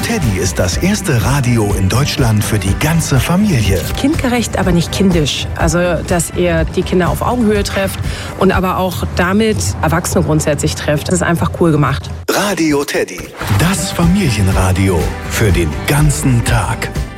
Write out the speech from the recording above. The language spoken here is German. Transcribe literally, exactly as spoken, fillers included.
Teddy ist das erste Radio in Deutschland für die ganze Familie. Kindgerecht, aber nicht kindisch. Also, dass ihr die Kinder auf Augenhöhe trefft und aber auch damit Erwachsene grundsätzlich trefft. Das ist einfach cool gemacht. Radio Teddy, das Familienradio für den ganzen Tag.